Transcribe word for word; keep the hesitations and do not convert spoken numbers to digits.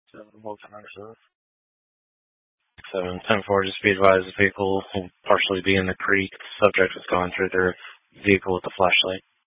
So, what time is it? seven ten four, just be advised the vehicle will partially be in the creek. The subject was going through their vehicle with the flashlight.